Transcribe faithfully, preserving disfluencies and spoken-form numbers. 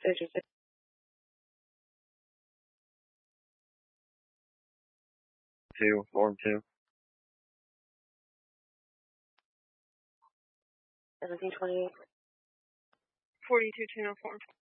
Station six. Two, form two. Seventeen twenty-eight. Forty-two ten oh four.